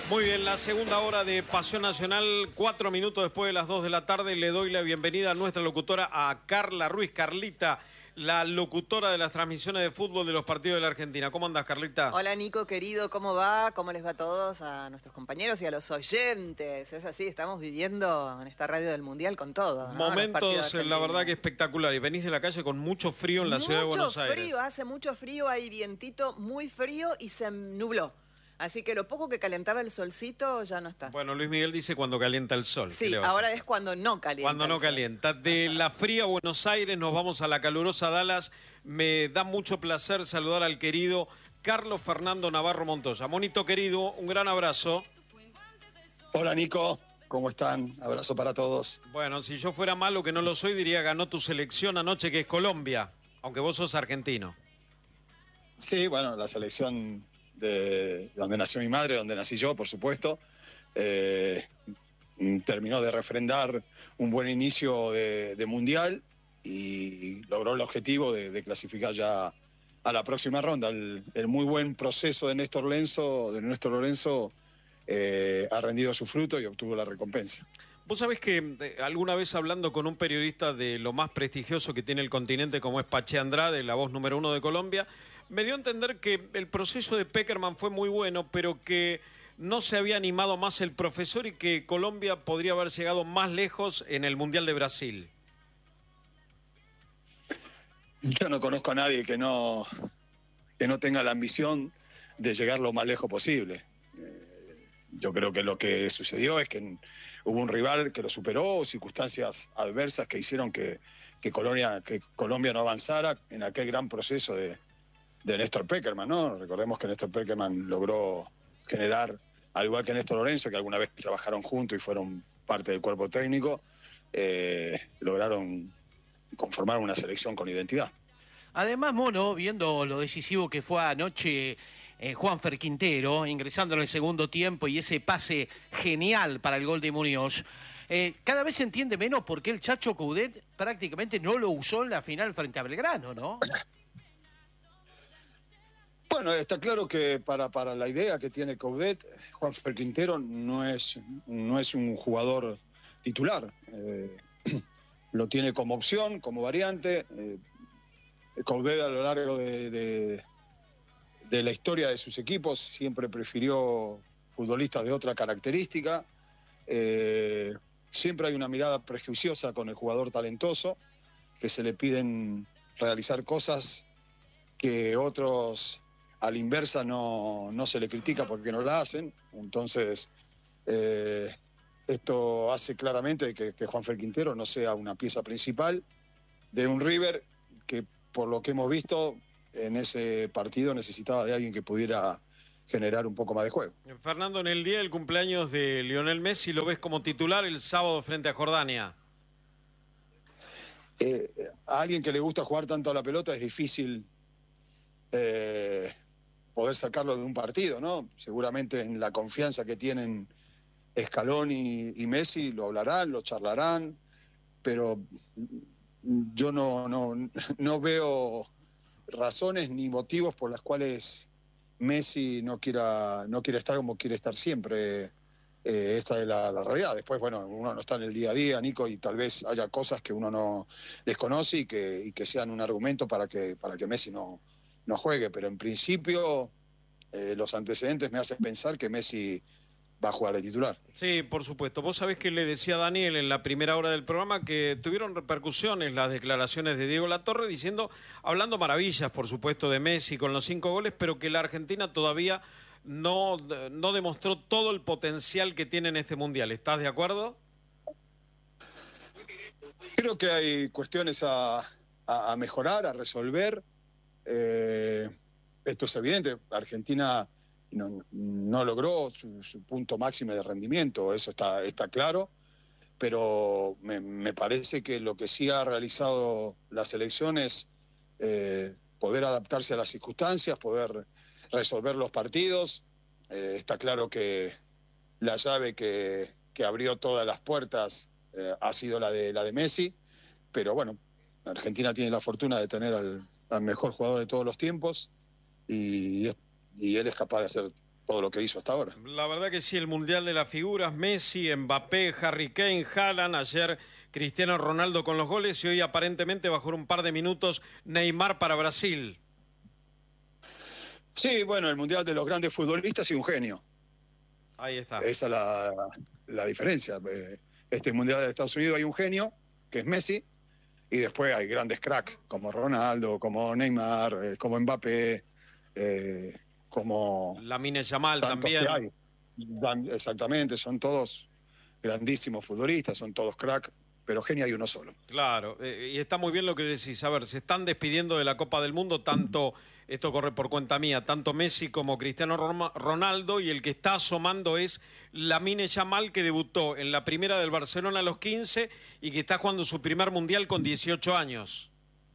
Muy bien, la segunda hora de Pasión Nacional, 4 minutos después de las 2 de la tarde, le doy la bienvenida a nuestra locutora, a Carla Ruiz. Carlita, la locutora de las transmisiones de fútbol de los partidos de la Argentina. ¿Cómo andás, Carlita? Hola, Nico, querido, ¿cómo va? ¿Cómo les va a todos, a nuestros compañeros y a los oyentes? Es así, estamos viviendo en esta radio del Mundial con todo, ¿no? Momentos, la verdad que espectaculares. Venís de la calle con mucho frío en la ciudad de Buenos Aires. Mucho frío, hace mucho frío, hay vientito muy frío y se nubló. Así que lo poco que calentaba el solcito ya no está. Bueno, Luis Miguel dice cuando calienta el sol. Sí, ahora es cuando no calienta. Cuando no calienta. De la fría Buenos Aires nos vamos a la calurosa Dallas. Me da mucho placer saludar al querido Carlos Fernando Navarro Montoya. Monito querido, un gran abrazo. Hola Nico, ¿cómo están? Abrazo para todos. Bueno, si yo fuera malo, que no lo soy, diría ganó tu selección anoche, que es Colombia, aunque vos sos argentino. Sí, bueno, la selección de donde nació mi madre, donde nací yo, por supuesto, terminó de refrendar un buen inicio de Mundial y logró el objetivo de clasificar ya a la próxima ronda. El muy buen proceso de Néstor Lorenzo ha rendido su fruto y obtuvo la recompensa. Vos sabés que alguna vez hablando con un periodista de lo más prestigioso que tiene el continente, como es Pache Andrade, la voz número 1 de Colombia, me dio a entender que el proceso de Pekerman fue muy bueno, pero que no se había animado más el profesor y que Colombia podría haber llegado más lejos en el Mundial de Brasil. Yo no conozco a nadie que no tenga la ambición de llegar lo más lejos posible. Yo creo que lo que sucedió es que hubo un rival que lo superó, circunstancias adversas que hicieron que Colombia no avanzara en aquel gran proceso de Néstor Pekerman, ¿no? Recordemos que Néstor Pekerman logró generar, al igual que Néstor Lorenzo, que alguna vez trabajaron juntos y fueron parte del cuerpo técnico, lograron conformar una selección con identidad. Además, Mono, viendo lo decisivo que fue anoche Juanfer Quintero, ingresando en el segundo tiempo y ese pase genial para el gol de Muñoz, cada vez se entiende menos por qué el Chacho Coudet prácticamente no lo usó en la final frente a Belgrano, ¿no? Bueno, está claro que para la idea que tiene Coudet, Juanfer Quintero no es un jugador titular. Lo tiene como opción, como variante. Coudet a lo largo de la historia de sus equipos siempre prefirió futbolistas de otra característica. Siempre hay una mirada prejuiciosa con el jugador talentoso, que se le piden realizar cosas que otros a la inversa no se le critica porque no la hacen. Entonces, esto hace claramente que Juanfer Quintero no sea una pieza principal de un River que, por lo que hemos visto, en ese partido necesitaba de alguien que pudiera generar un poco más de juego. Fernando, en el día del cumpleaños de Lionel Messi, ¿lo ves como titular el sábado frente a Jordania? A alguien que le gusta jugar tanto a la pelota es difícil poder sacarlo de un partido, ¿no? Seguramente en la confianza que tienen Scaloni y Messi lo hablarán, lo charlarán, pero yo no veo razones ni motivos por las cuales Messi no quiera estar como quiere estar siempre. Esta es la realidad. Después, bueno, uno no está en el día a día, Nico, y tal vez haya cosas que uno no desconoce y que sean un argumento para que Messi no juegue, pero en principio los antecedentes me hacen pensar que Messi va a jugar de titular. Sí, por supuesto. Vos sabés que le decía a Daniel en la primera hora del programa que tuvieron repercusiones las declaraciones de Diego Latorre hablando maravillas, por supuesto, de Messi con los 5 goles, pero que la Argentina todavía no demostró todo el potencial que tiene en este Mundial. ¿Estás de acuerdo? Creo que hay cuestiones a mejorar, a resolver. Esto es evidente. Argentina no logró su punto máximo de rendimiento, eso está claro, pero me parece que lo que sí ha realizado la selección es poder adaptarse a las circunstancias, poder resolver los partidos. Está claro que la llave que abrió todas las puertas ha sido la de Messi, pero bueno, Argentina tiene la fortuna de tener al mejor jugador de todos los tiempos y él es capaz de hacer todo lo que hizo hasta ahora. La verdad que sí, el Mundial de las Figuras, Messi, Mbappé, Harry Kane, Haaland, ayer Cristiano Ronaldo con los goles y hoy aparentemente bajó un par de minutos Neymar para Brasil. Sí, bueno, el Mundial de los grandes futbolistas y un genio. Ahí está. Esa es la diferencia. Este Mundial de Estados Unidos hay un genio, que es Messi, y después hay grandes cracks, como Ronaldo, como Neymar, como Mbappé, como... Lamine Yamal tantos también. que hay. Exactamente, son todos grandísimos futbolistas, son todos cracks, pero genio hay uno solo. Claro, y está muy bien lo que decís. A ver, se están despidiendo de la Copa del Mundo, tanto, esto corre por cuenta mía, tanto Messi como Cristiano Ronaldo, y el que está asomando es Lamine Yamal, que debutó en la primera del Barcelona a los 15 y que está jugando su primer Mundial con 18 años.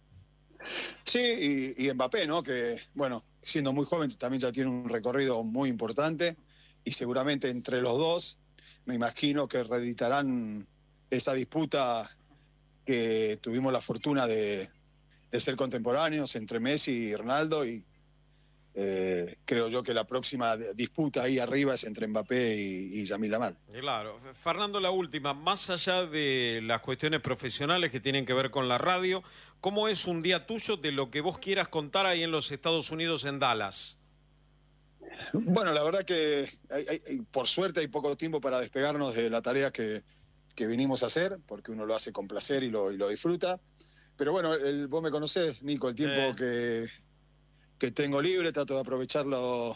Sí, y Mbappé, ¿no? Que, bueno, siendo muy joven también ya tiene un recorrido muy importante y seguramente entre los dos me imagino que reeditarán esa disputa que tuvimos la fortuna de ser contemporáneos entre Messi y Ronaldo y creo yo que la próxima disputa ahí arriba es entre Mbappé y Lamine Yamal. Claro. Fernando, la última, más allá de las cuestiones profesionales que tienen que ver con la radio, ¿cómo es un día tuyo de lo que vos quieras contar ahí en los Estados Unidos, en Dallas? Bueno, la verdad que por suerte hay poco tiempo para despegarnos de la tarea que vinimos a hacer, porque uno lo hace con placer y lo disfruta. Pero bueno, vos me conocés, Nico, el tiempo que tengo libre, trato de aprovecharlo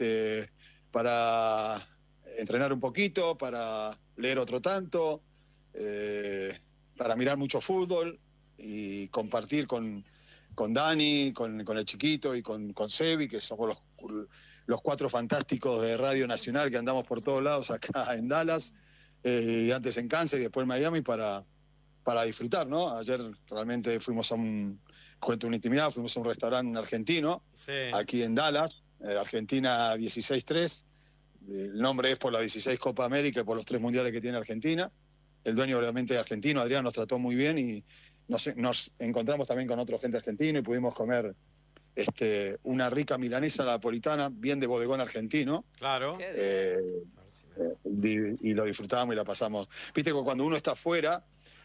para entrenar un poquito, para leer otro tanto, para mirar mucho fútbol y compartir con Dani, con el chiquito y con Sebi, que somos los cuatro fantásticos de Radio Nacional que andamos por todos lados acá en Dallas, y antes en Kansas y después en Miami para disfrutar, ¿no? Ayer realmente fuimos cuento una intimidad, fuimos a un restaurante argentino, sí, aquí en Dallas, Argentina 16-3, el nombre es por la 16 Copa América y por los 3 mundiales que tiene Argentina. El dueño obviamente es argentino, Adrián, nos trató muy bien y nos encontramos también con otra gente argentina y pudimos comer una rica milanesa napolitana, bien de bodegón argentino. Claro. Y lo disfrutábamos y la pasamos. Viste que cuando uno está afuera,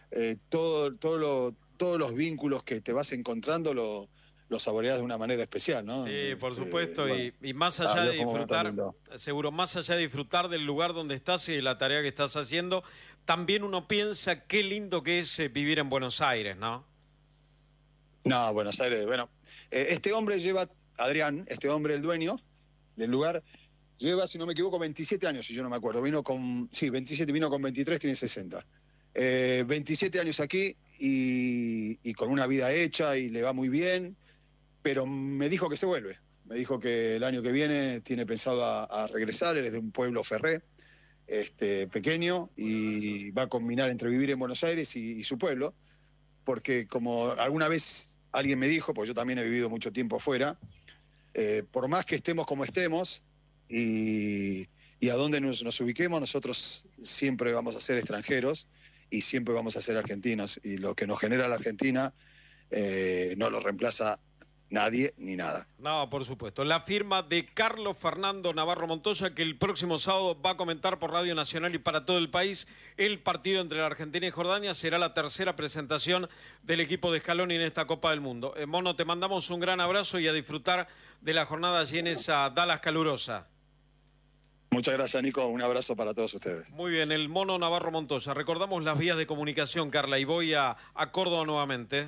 todos los vínculos que te vas encontrando los saboreás de una manera especial, ¿no? Sí, por supuesto, bueno, y más allá de disfrutar, seguro, más allá de disfrutar del lugar donde estás y de la tarea que estás haciendo, también uno piensa qué lindo que es vivir en Buenos Aires, ¿no? No, Buenos Aires, bueno, este hombre lleva, Adrián, el dueño del lugar, lleva, si no me equivoco, 27 años, si yo no me acuerdo, vino con 23, tiene 60. 27 años aquí y con una vida hecha y le va muy bien, pero me dijo que se vuelve. Me dijo que el año que viene tiene pensado a regresar. Él es de un pueblo ferré, pequeño, y va a combinar entre vivir en Buenos Aires y su pueblo, porque como alguna vez alguien me dijo, porque yo también he vivido mucho tiempo afuera, por más que estemos como estemos y a donde nos ubiquemos, nosotros siempre vamos a ser extranjeros y siempre vamos a ser argentinos, y lo que nos genera la Argentina no lo reemplaza nadie ni nada. No, por supuesto. La firma de Carlos Fernando Navarro Montoya, que el próximo sábado va a comentar por Radio Nacional y para todo el país el partido entre la Argentina y Jordania. Será la tercera presentación del equipo de Scaloni en esta Copa del Mundo. Mono, te mandamos un gran abrazo y a disfrutar de la jornada allí en esa Dallas calurosa. Muchas gracias, Nico. Un abrazo para todos ustedes. Muy bien, el Mono Navarro Montoya. Recordamos las vías de comunicación, Carla, y voy a Córdoba nuevamente.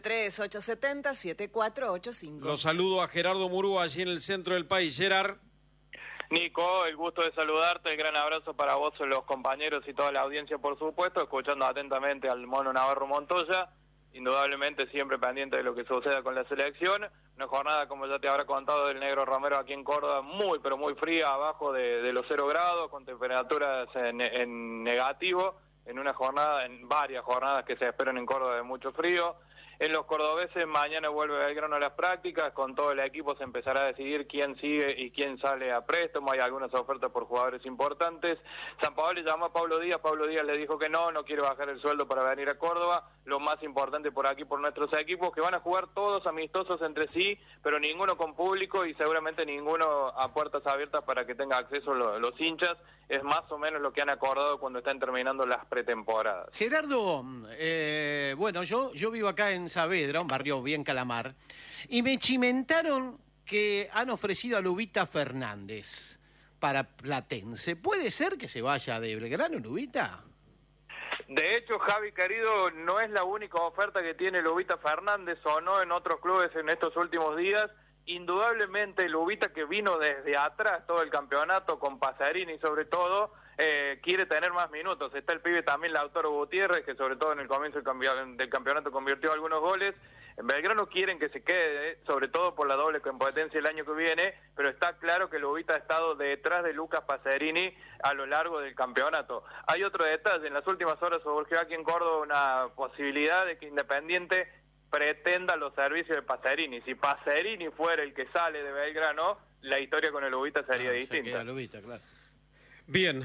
11-3-870-7485. Los saludo a Gerardo Murúa, allí en el centro del país. Gerard. Nico, el gusto de saludarte, el gran abrazo para vos, los compañeros y toda la audiencia, por supuesto, escuchando atentamente al Mono Navarro Montoya, indudablemente siempre pendiente de lo que suceda con la selección. Una jornada, como ya te habrá contado, del Negro Romero aquí en Córdoba, muy pero muy fría, abajo de los 0 grados, con temperaturas en negativo, en varias jornadas que se esperan en Córdoba de mucho frío. En los cordobeses mañana vuelve Belgrano a las prácticas, con todo el equipo se empezará a decidir quién sigue y quién sale a préstamo, hay algunas ofertas por jugadores importantes. San Paolo llamó a Pablo Díaz le dijo que no quiere bajar el sueldo para venir a Córdoba. Lo más importante por aquí, por nuestros equipos, que van a jugar todos amistosos entre sí, pero ninguno con público y seguramente ninguno a puertas abiertas para que tenga acceso los hinchas. Es más o menos lo que han acordado cuando están terminando las pretemporadas. Gerardo, bueno, yo vivo acá en Saavedra, un barrio bien Calamar, y me chimentaron que han ofrecido a Lubita Fernández para Platense. ¿Puede ser que se vaya de Belgrano, Lubita? De hecho, Javi querido, no es la única oferta que tiene Lubita Fernández, o no en otros clubes en estos últimos días. Indudablemente Lubita, que vino desde atrás todo el campeonato con Pacerini sobre todo, quiere tener más minutos. Está el pibe también Lautaro Gutiérrez, que sobre todo en el comienzo del campeonato convirtió algunos goles. En Belgrano quieren que se quede, sobre todo por la doble competencia el año que viene, pero está claro que Lubita ha estado detrás de Lucas Pacerini a lo largo del campeonato. Hay otro detalle, en las últimas horas surgió aquí en Córdoba una posibilidad de que Independiente pretenda los servicios de Pacerini. Si Pacerini fuera el que sale de Belgrano, la historia con el Lubita sería distinta. Se queda Lubita, claro. Bien,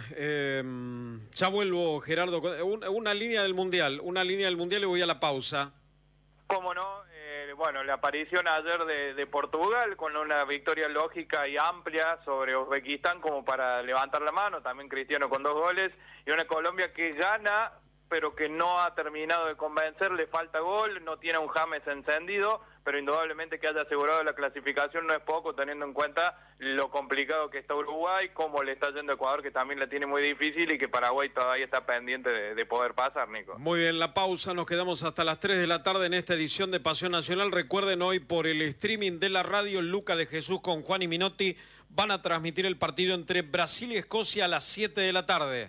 ya vuelvo, Gerardo. Una línea del Mundial y voy a la pausa. Cómo no, bueno, la aparición ayer de Portugal con una victoria lógica y amplia sobre Uzbekistán como para levantar la mano, también Cristiano con 2 goles, y una Colombia que gana, pero que no ha terminado de convencer, le falta gol, no tiene un James encendido, pero indudablemente que haya asegurado la clasificación no es poco, teniendo en cuenta lo complicado que está Uruguay, cómo le está yendo a Ecuador, que también la tiene muy difícil, y que Paraguay todavía está pendiente de poder pasar, Nico. Muy bien, la pausa, nos quedamos hasta las 3 de la tarde en esta edición de Pasión Nacional. Recuerden, hoy por el streaming de la radio, Luca de Jesús con Juan y Minotti van a transmitir el partido entre Brasil y Escocia a las 7 de la tarde.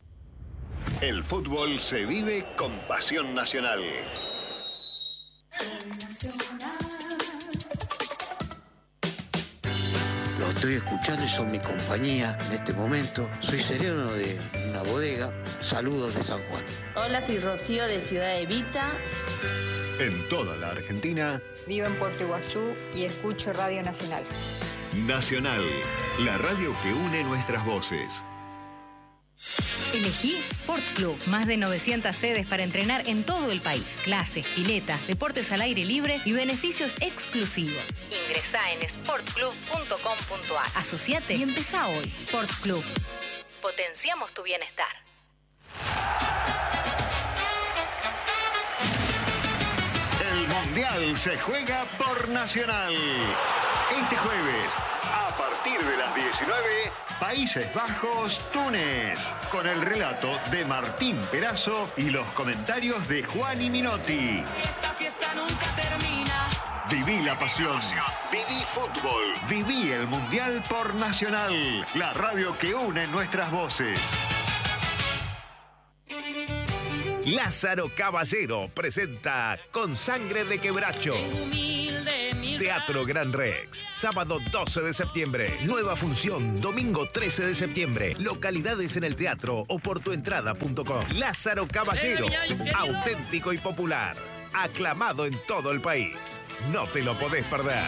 El fútbol se vive con Pasión Nacional. Los estoy escuchando y son mi compañía en este momento. Soy sereno de una bodega. Saludos de San Juan. Hola, soy Rocío de Ciudad Evita. En toda la Argentina. Vivo en Puerto Iguazú y escucho Radio Nacional. Nacional, la radio que une nuestras voces. Elegí Sport Club. Más de 900 sedes para entrenar en todo el país. Clases, piletas, deportes al aire libre y beneficios exclusivos. Ingresá en sportclub.com.ar. Asociate y empezá hoy. Sport Club. Potenciamos tu bienestar. El Mundial se juega por Nacional. Este jueves, a partir de las 19, Países Bajos, Túnez, con el relato de Martín Perazo y los comentarios de Juan y Minotti. Esta fiesta nunca termina. Viví la pasión, viví fútbol, viví el Mundial por Nacional, la radio que une nuestras voces. Lázaro Caballero presenta Con Sangre de Quebracho. Teatro Gran Rex, sábado 12 de septiembre. Nueva función, domingo 13 de septiembre. Localidades en el teatro o por tuentrada.com. Lázaro Caballero, auténtico y popular. Aclamado en todo el país. No te lo podés perder.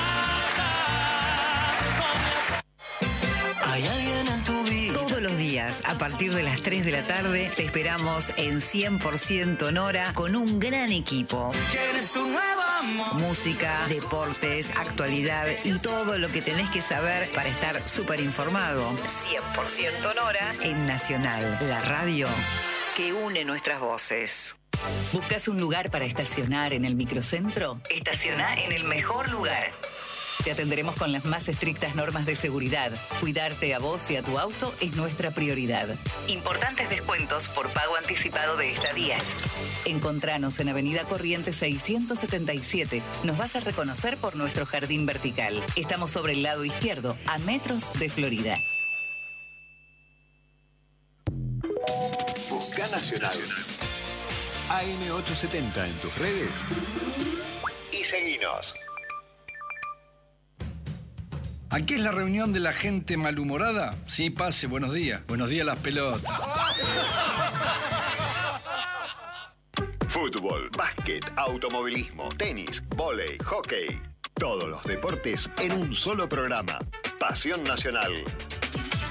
Hay alguien en tu vida. Todos los días, a partir de las 3 de la tarde, te esperamos en 100% Nora con un gran equipo. ¿Quién es tu nuevo amor? Música, deportes, actualidad y todo lo que tenés que saber para estar súper informado. 100% Nora en Nacional, la radio que une nuestras voces. ¿Buscas un lugar para estacionar en el microcentro? Estaciona en el mejor lugar. Te atenderemos con las más estrictas normas de seguridad. Cuidarte a vos y a tu auto es nuestra prioridad. Importantes descuentos por pago anticipado de estadías. Encontranos en Avenida Corrientes 677. Nos vas a reconocer por nuestro jardín vertical. Estamos sobre el lado izquierdo, a metros de Florida. Busca Nacional. AM870 en tus redes y seguinos. ¿Aquí es la reunión de la gente malhumorada? Sí, pase, buenos días. Buenos días las pelotas. Fútbol. Fútbol, básquet, automovilismo, tenis, vóley, hockey. Todos los deportes en un solo programa. Pasión Nacional.